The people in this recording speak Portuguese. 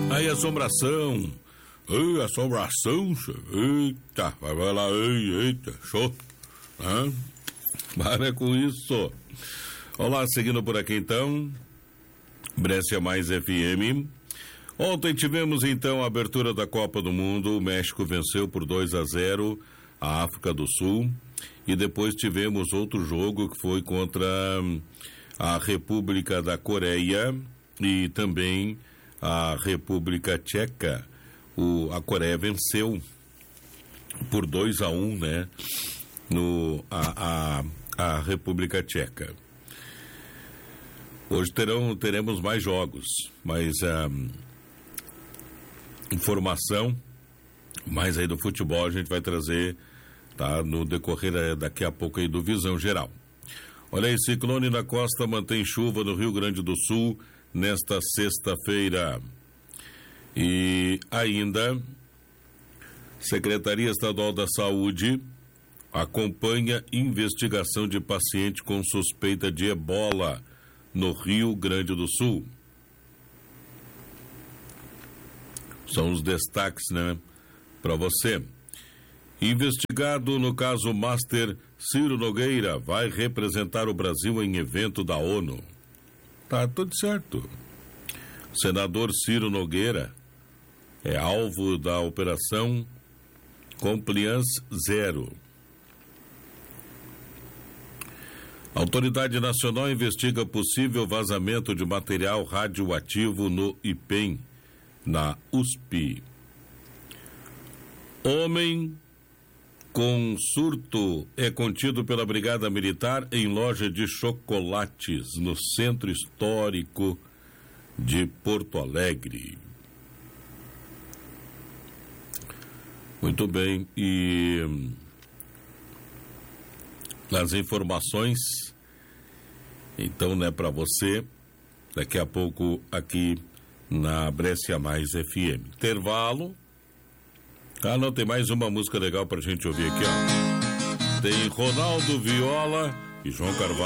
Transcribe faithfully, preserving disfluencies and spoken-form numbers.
Aí, assombração. Ei, assombração. Eita, vai lá, ei, eita, show. Hã? Para com isso. Olá, seguindo por aqui então. Brescia Mais F M. Ontem tivemos então a abertura da Copa do Mundo. O México venceu por dois a zero a África do Sul. E depois tivemos outro jogo que foi contra a República da Coreia e também a República Tcheca. O, a Coreia venceu por dois a um, né? No, a, a, a República Tcheca. Hoje terão, teremos mais jogos, mas a informação mais aí do futebol a gente vai trazer, tá, no decorrer daqui a pouco aí do Visão Geral. Olha aí, ciclone na costa mantém chuva no Rio Grande do Sul nesta sexta-feira. E ainda, Secretaria Estadual da Saúde acompanha investigação de paciente com suspeita de ebola no Rio Grande do Sul. São os destaques, né, para você. Investigado no caso Master, Ciro Nogueira vai representar o Brasil em evento da ONU. Tá tudo certo. Senador Ciro Nogueira é alvo da operação Compliance Zero. A Autoridade Nacional investiga possível vazamento de material radioativo no I P E M, na U S P. Homem com surto é contido pela Brigada Militar em loja de chocolates no Centro Histórico de Porto Alegre. Muito bem, e as informações, então, né, para você, daqui a pouco aqui na Brescia Mais F M. Intervalo. Ah, não, tem mais uma música legal pra gente ouvir aqui, ó. Tem Ronaldo Viola e João Carvalho.